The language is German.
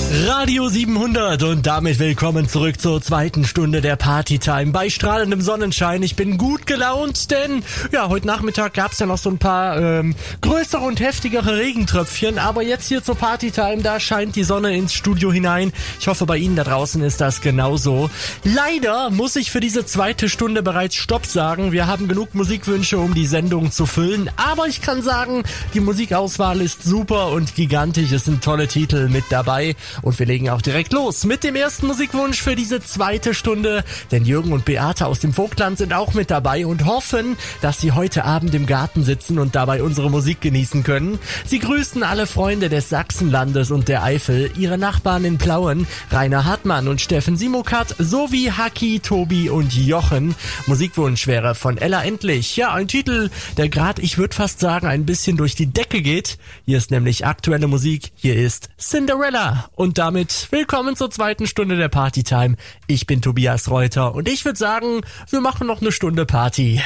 Radio 700 und damit willkommen zurück zur zweiten Stunde der Partytime bei strahlendem Sonnenschein. Ich bin gut gelaunt, denn ja, heute Nachmittag gab's ja noch so ein paar größere und heftigere Regentröpfchen, aber jetzt hier zur Partytime, da scheint die Sonne ins Studio hinein. Ich hoffe, bei Ihnen da draußen ist das genauso. Leider muss ich für diese zweite Stunde bereits Stopp sagen. Wir haben genug Musikwünsche, um die Sendung zu füllen, aber ich kann sagen, die Musikauswahl ist super und gigantisch. Es sind tolle Titel mit dabei. Und wir legen auch direkt los mit dem ersten Musikwunsch für diese zweite Stunde. Denn Jürgen und Beate aus dem Vogtland sind auch mit dabei und hoffen, dass sie heute Abend im Garten sitzen und dabei unsere Musik genießen können. Sie grüßen alle Freunde des Sachsenlandes und der Eifel, ihre Nachbarn in Plauen, Rainer Hartmann und Steffen Simokat, sowie Haki, Tobi und Jochen. Musikwunsch wäre von Ella Endlich. Ja, ein Titel, der gerade, ich würde fast sagen, ein bisschen durch die Decke geht. Hier ist nämlich aktuelle Musik. Hier ist Cinderella. Und damit willkommen zur zweiten Stunde der Partytime. Ich bin Tobias Reuter und ich würde sagen, wir machen noch eine Stunde Party.